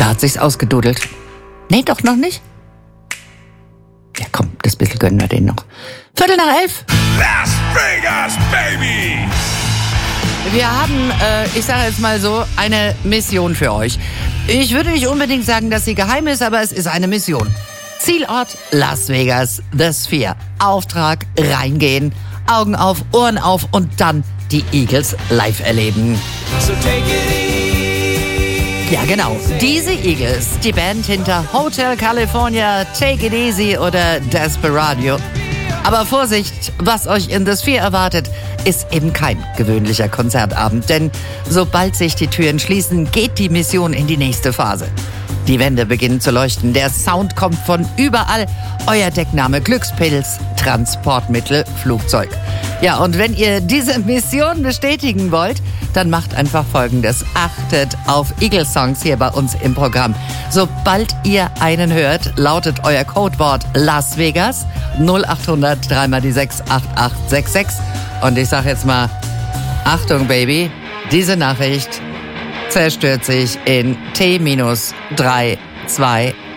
Da hat sich's ausgedudelt. Nee, doch noch nicht? Ja, komm, das bisschen gönnen wir denen noch. 11:15. Las Vegas, baby! Wir haben, ich sage jetzt mal so, eine Mission für euch. Ich würde nicht unbedingt sagen, dass sie geheim ist, aber es ist eine Mission. Zielort Las Vegas, The Sphere. Auftrag, reingehen, Augen auf, Ohren auf und dann die Eagles live erleben. So take it easy. Ja, genau. Diese Eagles, die Band hinter Hotel California, Take It Easy oder Desperado. Aber Vorsicht, was euch in The Sphere erwartet, ist eben kein gewöhnlicher Konzertabend. Denn sobald sich die Türen schließen, geht die Mission in die nächste Phase. Die Wände beginnen zu leuchten, der Sound kommt von überall. Euer Deckname Glückspilz, Transportmittel, Flugzeug. Ja, und wenn ihr diese Mission bestätigen wollt, dann macht einfach Folgendes. Achtet auf Eagle-Songs hier bei uns im Programm. Sobald ihr einen hört, lautet euer Codewort Las Vegas 0800 3x6 8866. Und ich sag jetzt mal, Achtung Baby, diese Nachricht zerstört sich in T-3, 2,